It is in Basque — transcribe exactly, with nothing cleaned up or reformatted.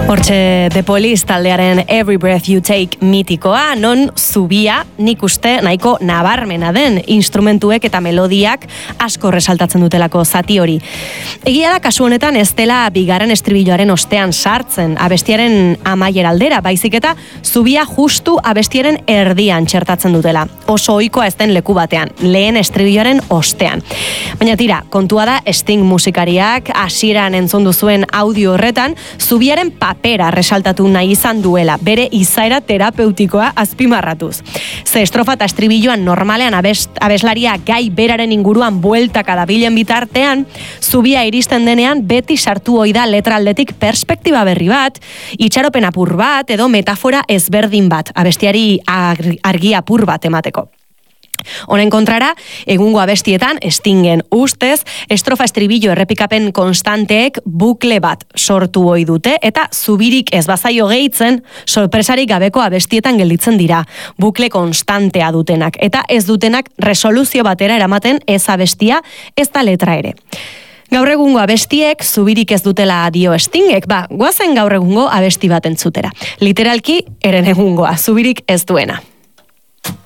Hortxe The Police taldearen Every Breath You Take mitikoa, non zubia nik uste nahiko nabarmena den instrumentuek eta melodiak asko resaltatzen dutelako zati hori. Egia da kasu honetan ez dela bigarren estribilloaren ostean sartzen abestiaren amaiera aldera, baizik eta zubia justu abestiaren erdian txertatzen dutela. Oso ohikoa ez den leku batean, lehen estribilloaren ostean. Baina tira, kontua da Sting musikariak hasieran entzun duzuen audio horretan zubiaren papera resaltatu nahi izan duela, bere izaera terapeutikoa azpimarratuz. Ze estrofa eta estribilloan normalean abest, abeslaria gai beraren inguruan bueltaka dabilen bitartean, zubia iristen denean beti sartu ohi da letra aldetik perspektiba berri bat, itxaropen apur bat edo metafora ezberdin bat, abestiari argi apur bat emateko. Honen kontrara, egungo abestietan, Stingen ustez, estrofa estribillo errepikapen konstanteek bukle bat sortu ohi dute eta zubirik ez bazaio gehitzen, sorpresarik gabeko abestietan gelditzen dira, bukle konstantea dutenak, eta ez dutenak resoluzio batera eramaten ez abestia, ez da letra ere. Gaur egungo abestiek zubirik ez dutela dio Stingek, ba, goazen gaur egungo abesti bat entzutera. Literalki, eren egungoa, zubirik ez duena.